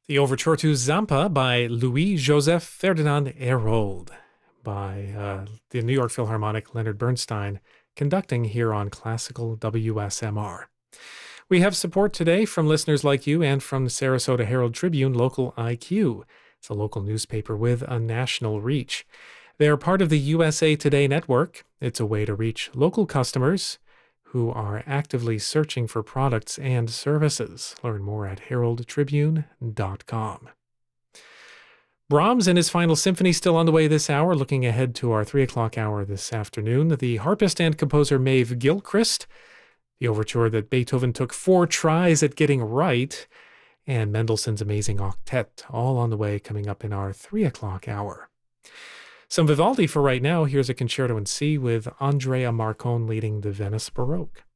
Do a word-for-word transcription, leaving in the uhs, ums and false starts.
The Overture to Zampa by Louis-Joseph Ferdinand Hérold by uh, the New York Philharmonic Leonard Bernstein, conducting here on Classical W S M R. We have support today from listeners like you and from the Sarasota Herald Tribune Local I Q. It's a local newspaper with a national reach. They are part of the U S A Today network. It's a way to reach local customers who are actively searching for products and services. Learn more at herald tribune dot com. Brahms and his Final Symphony still on the way this hour. Looking ahead to our three o'clock hour this afternoon, the harpist and composer Maeve Gilchrist, the overture that Beethoven took four tries at getting right, and Mendelssohn's Amazing Octet, all on the way coming up in our three o'clock hour. Some Vivaldi for right now. Here's a concerto in C with Andrea Marcon leading the Venice Baroque.